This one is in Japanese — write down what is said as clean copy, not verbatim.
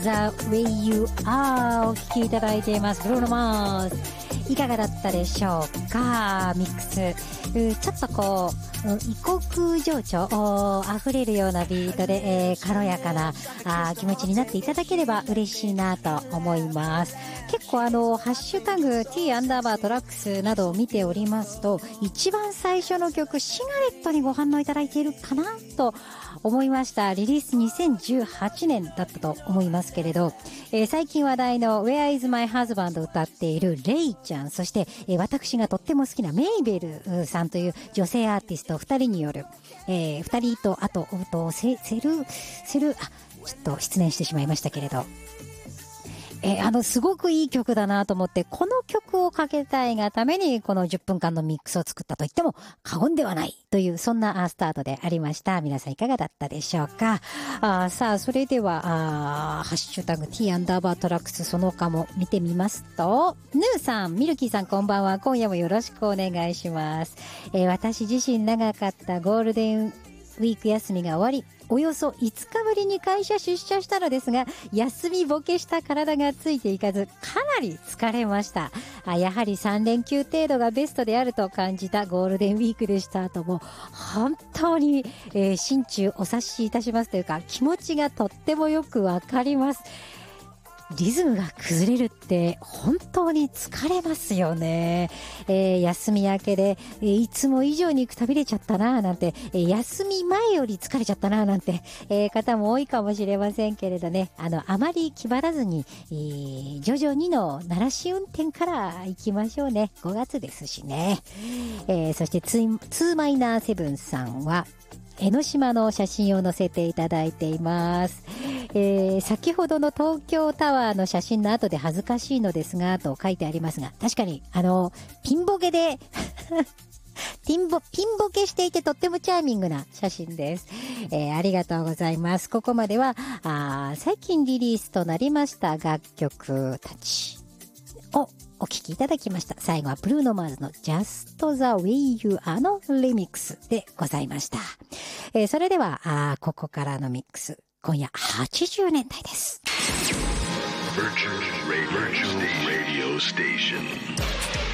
The Way You Are お聴きいただいています。ブルーノマーズ、いかがだったでしょうか。ミックスちょっとこう異国情緒あふれるようなビートで、軽やかな気持ちになっていただければ嬉しいなと思います。結構ハッシュタグ T_トラックスなどを見ておりますと、一番最初の曲シガレットにご反応いただいているかなと思いました。リリース2018年だったと思いますけれど、最近話題の Where is my husband を歌っているレイちゃん、そして、私がとっても好きなメイベルさんという女性アーティスト2人による、2人とあとセルちょっと失念してしまいましたけれど、すごくいい曲だなと思って、この曲をかけたいがためにこの10分間のミックスを作ったと言っても過言ではないという、そんなスタートでありました。皆さんいかがだったでしょうか。さあ、それではハッシュタグ T_トラックスその他も見てみますと、ヌーさん、ミルキーさん、こんばんは。今夜もよろしくお願いします。私自身長かったゴールデンウィーク休みが終わり、およそ5日ぶりに会社出社したのですが、休みぼけした体がついていかず、かなり疲れました。やはり3連休程度がベストであると感じたゴールデンウィークでしたと、も本当に、心中お察しいたしますというか、気持ちがとってもよくわかります。リズムが崩れるって本当に疲れますよね。休み明けで、いつも以上にくたびれちゃったななんて、休み前より疲れちゃったななんて、方も多いかもしれませんけれどね、あまり気張らずに、徐々にの慣らし運転から行きましょうね。5月ですしね。そして2マイナー7さんは江ノ島の写真を載せていただいています。先ほどの東京タワーの写真の後で恥ずかしいのですがと書いてありますが、確かにピンボケでピンボケしていてとってもチャーミングな写真です。ありがとうございます。ここまでは最近リリースとなりました楽曲たちをお聴きいただきました。最後はブルーノマーズの Just the Way You Are のリミックスでございました。それではここからのミックス、今夜80年代です。 Virtual Radio Station